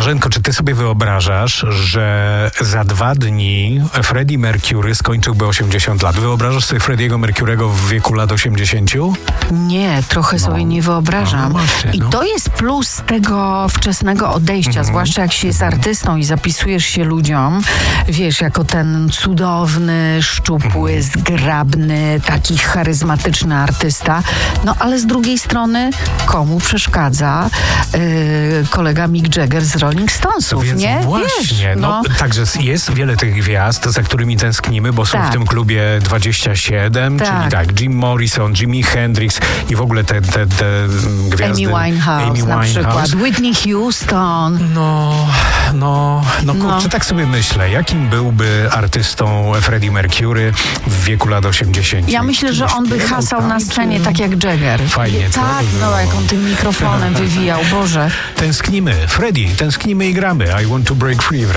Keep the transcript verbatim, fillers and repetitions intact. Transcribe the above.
Marzenko, czy ty sobie wyobrażasz, że za dwa dni Freddie Mercury skończyłby osiemdziesiąt lat? Wyobrażasz sobie Freddiego Mercurego w wieku lat osiemdziesięciu? Nie, trochę no. sobie nie wyobrażam. No, właśnie, no. I to jest plus tego wczesnego odejścia, mm-hmm. zwłaszcza jak się jest artystą i zapisujesz się ludziom, wiesz, jako ten cudowny, szczupły, mm-hmm. zgrabny, taki charyzmatyczny artysta. No ale z drugiej strony, komu przeszkadza yy, kolega Mick Jagger z Rolling Stonesów, więc nie? Właśnie, Wiesz, no, no. Także jest wiele tych gwiazd, za którymi tęsknimy, bo są tak. w tym klubie dwadzieścia siedem, tak. czyli tak, Jim Morrison, Jimi Hendrix i w ogóle te, te, te gwiazdy. Amy Winehouse, Amy na Winehouse. przykład. Whitney Houston. No, no, no kurczę, No. tak sobie myślę, jakim byłby artystą Freddie Mercury w wieku lat osiemdziesięciu? Ja myślę, że on by hasał na scenie tak jak Jagger. Fajnie, co? Tak, no jak on tym mikrofonem wywijał, Boże. Tęsknimy, Freddie, tęsknimy i gramy. I want to break free.